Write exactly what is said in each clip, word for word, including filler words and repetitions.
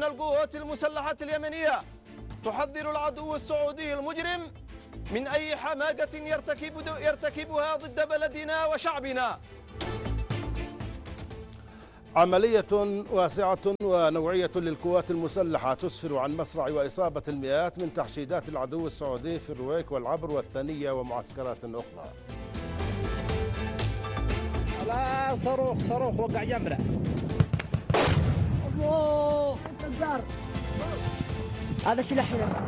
إن القوات المسلحة اليمنية تحذر العدو السعودي المجرم من أي حماقة يرتكب يرتكبها ضد بلدنا وشعبنا. عملية واسعة ونوعية للقوات المسلحة تسفر عن مصرع وإصابة المئات من تحشيدات العدو السعودي في الرويك والعبر والثنية ومعسكرات أخرى. لا صاروخ صاروخ وقع جمرة. الله الدار هذا سلاح نفسي.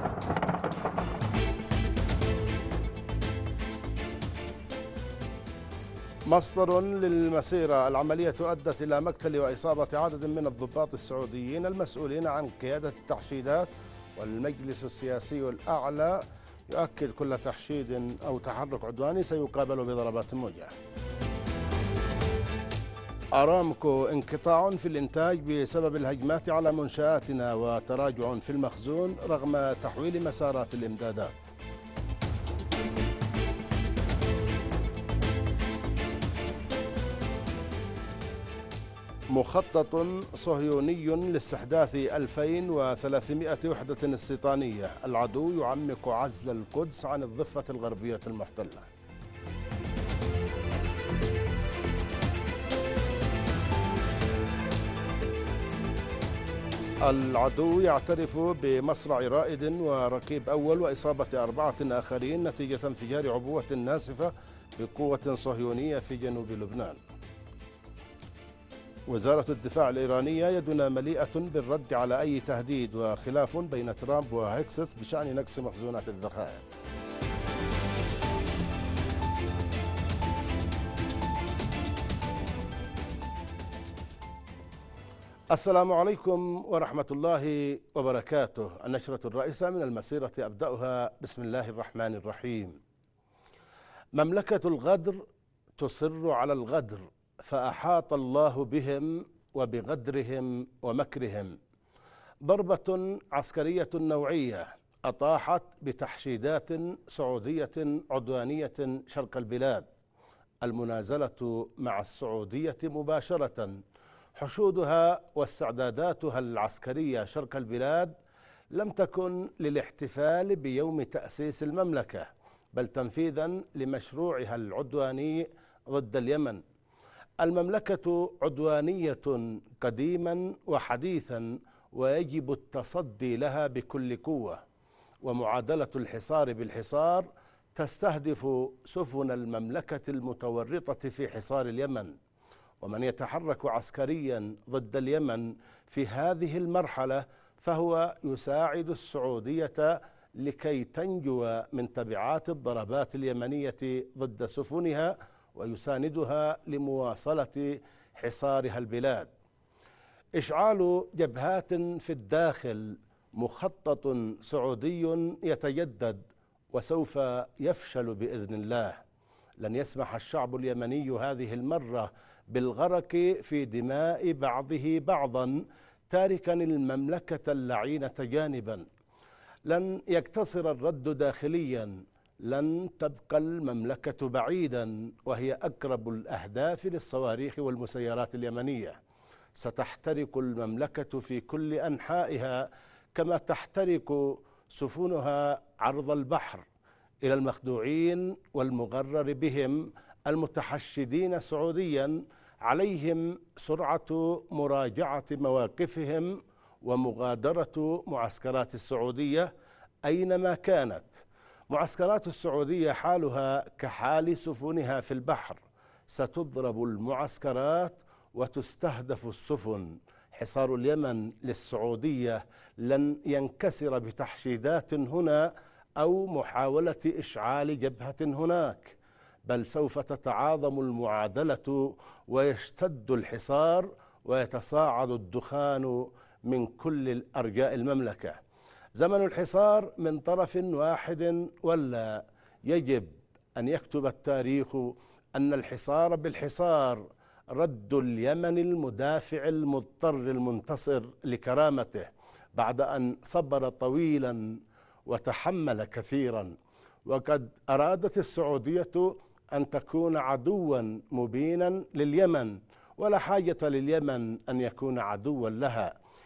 مصدر للمسيرة: العملية أدت إلى مقتل وإصابة عدد من الضباط السعوديين المسؤولين عن قيادة التحشيدات، والمجلس السياسي الأعلى يؤكد كل تحشيد أو تحرك عدواني سيقابل بضربات موجعة. أرامكو: انقطاع في الإنتاج بسبب الهجمات على منشآتنا وتراجع في المخزون رغم تحويل مسارات الإمدادات. مخطط صهيوني لاستحداث ألفين وثلاثمئة وحدة استيطانية، العدو يعمق عزل القدس عن الضفة الغربية المحتلة. العدو يعترف بمصرع رائد وركيب أول وإصابة أربعة آخرين نتيجة انفجار عبوة ناسفة بقوة صهيونية في جنوب لبنان. وزارة الدفاع الإيرانية: يدنا مليئة بالرد على أي تهديد، وخلاف بين ترامب وهيكسث بشأن نقص مخزونات الذخائر. السلام عليكم ورحمة الله وبركاته. النشرة الرئيسة من المسيرة أبدأها بسم الله الرحمن الرحيم. مملكة الغدر تصر على الغدر، فأحاط الله بهم وبغدرهم ومكرهم. ضربة عسكرية نوعية أطاحت بتحشيدات سعودية عدوانية شرق البلاد. المنازلة مع السعودية مباشرة. حشودها واستعداداتها العسكرية شرق البلاد لم تكن للاحتفال بيوم تأسيس المملكة، بل تنفيذا لمشروعها العدواني ضد اليمن. المملكة عدوانية قديما وحديثا، ويجب التصدي لها بكل قوة. ومعادلة الحصار بالحصار تستهدف سفن المملكة المتورطة في حصار اليمن. ومن يتحرك عسكريا ضد اليمن في هذه المرحلة فهو يساعد السعودية لكي تنجو من تبعات الضربات اليمنية ضد سفنها، ويساندها لمواصلة حصارها البلاد. إشعال جبهات في الداخل مخطط سعودي يتجدد وسوف يفشل بإذن الله. لن يسمح الشعب اليمني هذه المرة بالغرق في دماء بعضه بعضا تاركا المملكة اللعينة جانبا. لن يقتصر الرد داخليا. لن تبقى المملكة بعيدا وهي أقرب الأهداف للصواريخ والمسيرات اليمنية. ستحترق المملكة في كل أنحائها كما تحترق سفنها عرض البحر. إلى المخدوعين والمغرر بهم المتحشدين سعوديا، عليهم سرعة مراجعة مواقفهم ومغادرة معسكرات السعودية أينما كانت. معسكرات السعودية حالها كحال سفنها في البحر، ستضرب المعسكرات وتستهدف السفن. حصار اليمن للسعودية لن ينكسر بتحشيدات هنا أو محاولة إشعال جبهة هناك، بل سوف تتعاظم المعادلة ويشتد الحصار ويتصاعد الدخان من كل أرجاء المملكة. زمن الحصار من طرف واحد، ولا يجب أن يكتب التاريخ أن الحصار بالحصار رد اليمن المدافع المضطر المنتصر لكرامته بعد أن صبر طويلا وتحمل كثيرا. وقد أرادت السعودية أن تكون عدوا مبينا لليمن، ولا حاجة لليمن أن يكون عدوا لها.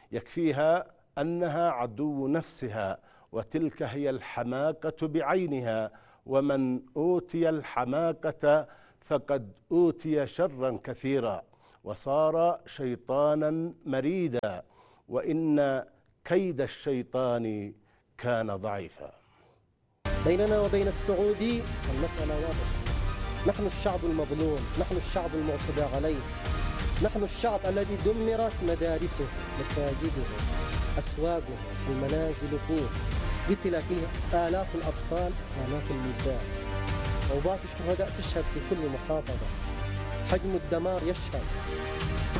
يكفيها أنها عدو نفسها، وتلك هي الحماقة بعينها، ومن أوتي الحماقة فقد أوتي شرا كثيرا وصار شيطانا مريدا، وإن كيد الشيطان كان ضعيفا. بيننا وبين السعودي المسألة واضحة، نحن الشعب المظلوم، نحن الشعب المعتدى عليه، نحن الشعب الذي دمرت مدارسه، مساجده، أسواقه، المنازل فيه، قتل فيه آلاف الأطفال، آلاف النساء، عوبات الشهداء تشهد في كل محافظة، حجم الدمار يشهد.